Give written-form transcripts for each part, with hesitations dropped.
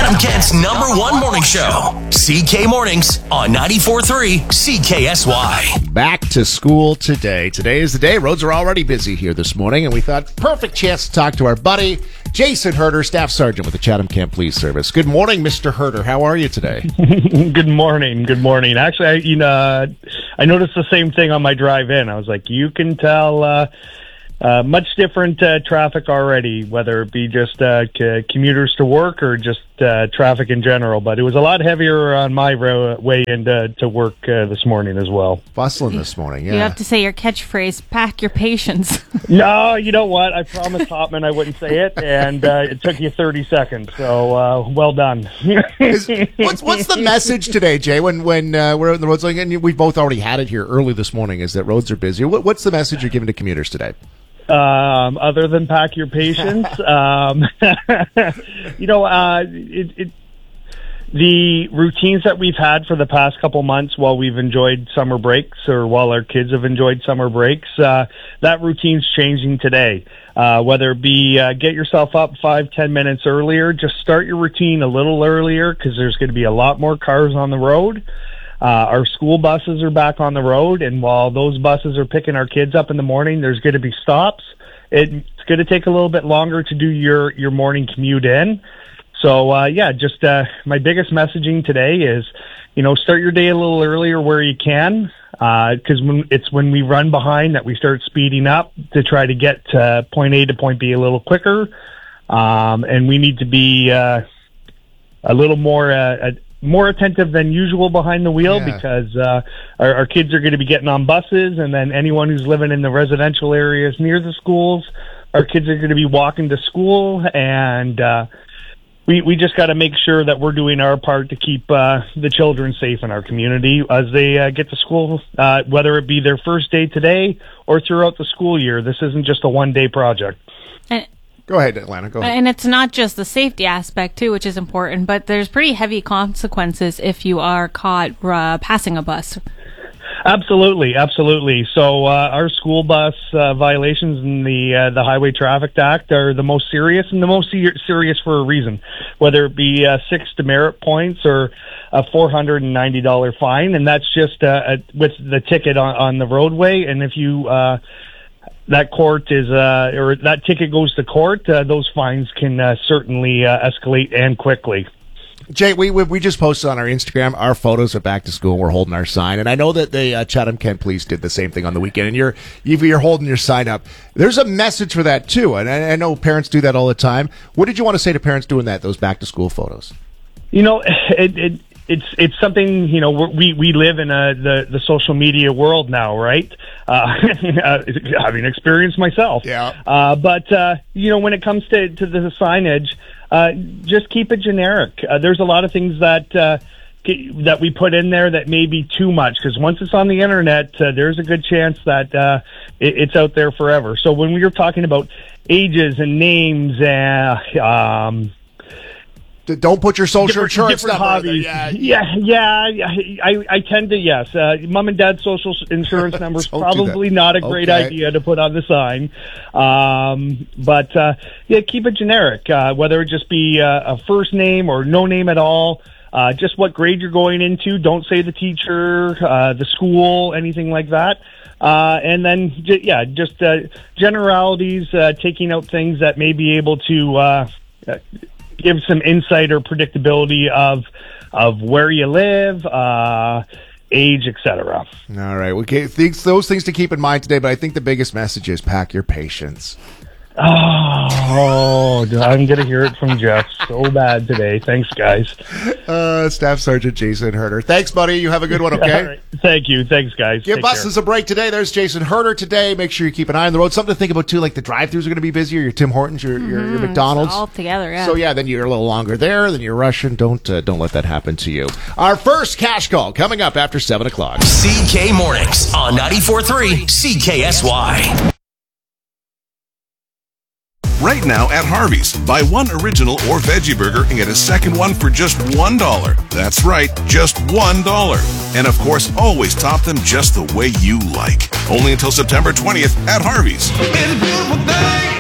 Chatham Kent's #1 morning show. CK Mornings on 94.3 CKSY. Back to school today. Today is the day. Roads are already busy here this morning, and we thought perfect chance to talk to our buddy, Jason Herder, Staff Sergeant with the Chatham Kent Police Service. Good morning, Mr. Herder. How are you today? Good morning. Good morning. Actually, I noticed the same thing on my drive in. I was like, you can tell much different traffic already, whether it be just commuters to work or just traffic in general. But it was a lot heavier on my way into work this morning as well. Bustling this morning, yeah. You have to say your catchphrase, pack your patience. No, you know what? I promised Hopman I wouldn't say it, and it took you 30 seconds, so well done. What's the message today, Jay, when we're on the roads? And we've both already had it here early this morning, is that roads are busy. What's the message you're giving to commuters today? Other than pack your patience, the routines that we've had for the past couple months while we've enjoyed summer breaks or while our kids have enjoyed summer breaks, that routine's changing today. Whether it be get yourself up 5-10 minutes earlier, just start your routine a little earlier because there's going to be a lot more cars on the road. Our school buses are back on the road, and while those buses are picking our kids up in the morning, there's going to be stops. It's going to take a little bit longer to do your morning commute in. So, just my biggest messaging today is, start your day a little earlier where you can, because when we run behind that we start speeding up to try to get point A to point B a little quicker, and we need to be a little more attentive than usual behind the wheel because our kids are going to be getting on buses, and then anyone who's living in the residential areas near the schools, our kids are going to be walking to school, and we just got to make sure that we're doing our part to keep the children safe in our community as they get to school, whether it be their first day today or throughout the school year. This isn't just a one-day project. Go ahead, Atlanta. Go ahead. And it's not just the safety aspect, too, which is important, but there's pretty heavy consequences if you are caught passing a bus. Absolutely, absolutely. So our school bus violations in the Highway Traffic Act are the most serious, and the most serious for a reason, whether it be 6 demerit points or a $490 fine, and that's just with the ticket on the roadway. And if you that court is, or that ticket goes to court, those fines can certainly escalate and quickly. Jay, we just posted on our Instagram our photos of back to school. We're holding our sign, and I know that the Chatham Kent Police did the same thing on the weekend. And you're holding your sign up. There's a message for that too, and I know parents do that all the time. What did you want to say to parents doing that? Those back to school photos. It's something, we live in the social media world now, right? Having experienced myself. Yeah. But when it comes to the signage, just keep it generic. There's a lot of things that we put in there that may be too much, because once it's on the internet, there's a good chance that it's out there forever. So when we were talking about ages and names and don't put your social insurance number hobbies. I tend to, yes. Mom and dad's social insurance number is probably not a great idea to put on the sign. But keep it generic, whether it just be a first name or no name at all. Just what grade you're going into. Don't say the teacher, the school, anything like that. And then, just generalities, taking out things that may be able to give some insight or predictability of where you live, age, etc. All right. Okay, those things to keep in mind today, but I think the biggest message is pack your patience. Oh, I'm going to hear it from Jeff so bad today. Thanks, guys. Staff Sergeant Jason Herder. Thanks, buddy. You have a good one, okay? All right. Thank you. Thanks, guys. Give buses a break today. There's Jason Herder today. Make sure you keep an eye on the road. Something to think about, too, like the drive-thrus are going to be busier, your Tim Hortons, your McDonald's. All together, yeah. So, then you're a little longer there, then you're rushing. Don't let that happen to you. Our first cash call coming up after 7 o'clock. CK Mornings on 94.3 CKSY. Right now at Harvey's, buy one original or veggie burger and get a second one for just $1. That's right, just $1. And of course, always top them just the way you like. Only until September 20th at Harvey's. It's a beautiful day.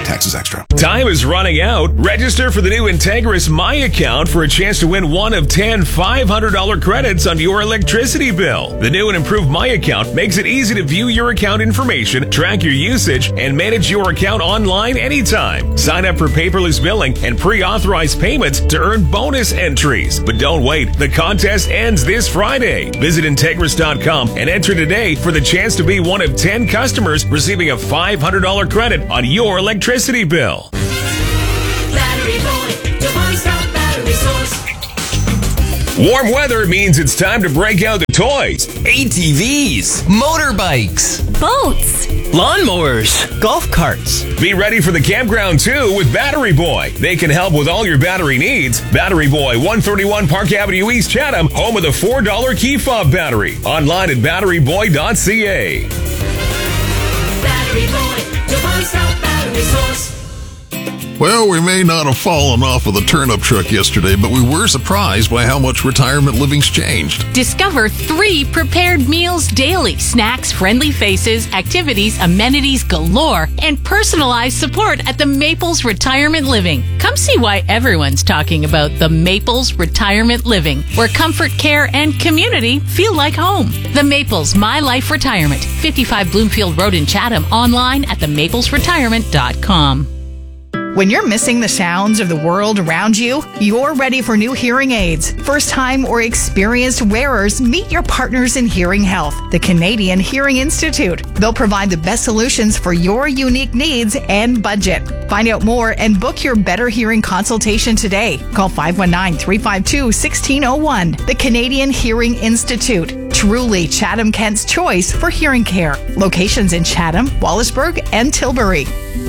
Taxes extra. Time is running out. Register for the new Integris My Account for a chance to win one of 10 $500 credits on your electricity bill. The new and improved My Account makes it easy to view your account information, track your usage, and manage your account online anytime. Sign up for paperless billing and pre-authorized payments to earn bonus entries. But don't wait. The contest ends this Friday. Visit Integris.com and enter today for the chance to be one of 10 customers receiving a $500 credit on your electricity bill. Battery Boy, your one-stop battery source. Warm weather means it's time to break out the toys. ATVs, motorbikes, boats, lawnmowers, golf carts. Be ready for the campground too with Battery Boy. They can help with all your battery needs. Battery Boy, 131 Park Avenue East, Chatham, home of the $4 key fob battery. Online at batteryboy.ca. Battery Boy, your one-stop battery source. Well, we may not have fallen off of the turnip truck yesterday, but we were surprised by how much retirement living's changed. Discover 3 prepared meals daily. Snacks, friendly faces, activities, amenities galore, and personalized support at the Maples Retirement Living. Come see why everyone's talking about the Maples Retirement Living, where comfort, care, and community feel like home. The Maples My Life Retirement, 55 Bloomfield Road in Chatham, online at themaplesretirement.com. When you're missing the sounds of the world around you, you're ready for new hearing aids. First-time or experienced wearers, meet your partners in hearing health, the Canadian Hearing Institute. They'll provide the best solutions for your unique needs and budget. Find out more and book your better hearing consultation today. Call 519-352-1601. The Canadian Hearing Institute. Truly Chatham-Kent's choice for hearing care. Locations in Chatham, Wallaceburg, and Tilbury.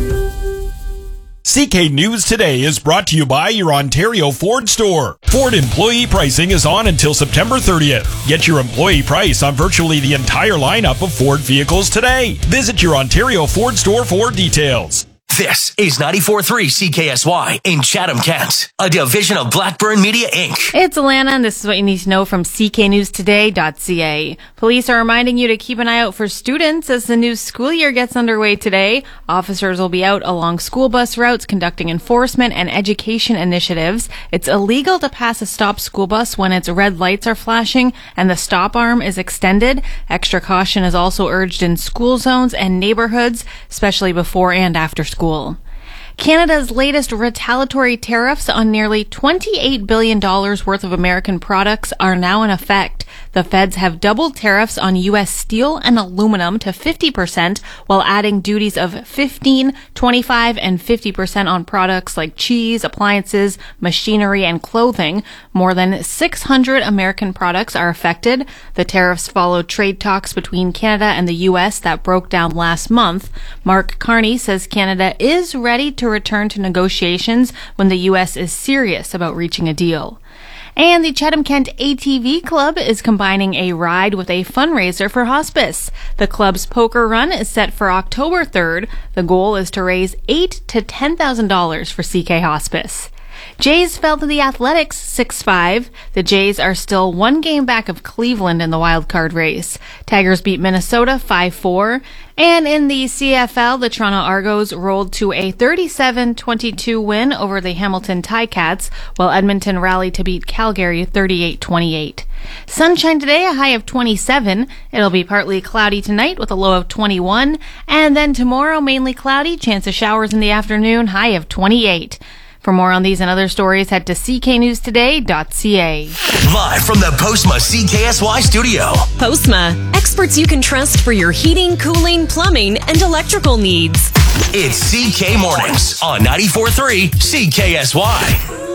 CK News Today is brought to you by your Ontario Ford store. Ford employee pricing is on until September 30th. Get your employee price on virtually the entire lineup of Ford vehicles today. Visit your Ontario Ford store for details. This is 94.3 CKSY in Chatham, Kent, a division of Blackburn Media, Inc. It's Alana, and this is what you need to know from cknewstoday.ca. Police are reminding you to keep an eye out for students as the new school year gets underway today. Officers will be out along school bus routes conducting enforcement and education initiatives. It's illegal to pass a stopped school bus when its red lights are flashing and the stop arm is extended. Extra caution is also urged in school zones and neighborhoods, especially before and after school. Canada's latest retaliatory tariffs on nearly $28 billion worth of American products are now in effect. The feds have doubled tariffs on U.S. steel and aluminum to 50%, while adding duties of 15%, 25%, and 50% on products like cheese, appliances, machinery, and clothing. More than 600 American products are affected. The tariffs follow trade talks between Canada and the U.S. that broke down last month. Mark Carney says Canada is ready to return to negotiations when the U.S. is serious about reaching a deal. And the Chatham-Kent ATV Club is combining a ride with a fundraiser for hospice. The club's poker run is set for October 3rd. The goal is to raise $8,000 to $10,000 for CK Hospice. Jays fell to the Athletics 6-5. The Jays are still one game back of Cleveland in the wild card race. Tigers beat Minnesota 5-4. And in the CFL, the Toronto Argos rolled to a 37-22 win over the Hamilton Ticats, while Edmonton rallied to beat Calgary 38-28. Sunshine today, a high of 27. It'll be partly cloudy tonight with a low of 21. And then tomorrow, mainly cloudy, chance of showers in the afternoon, high of 28. For more on these and other stories, head to cknewstoday.ca. Live from the Postma CKSY studio. Postma, experts you can trust for your heating, cooling, plumbing, and electrical needs. It's CK Mornings on 94.3 CKSY.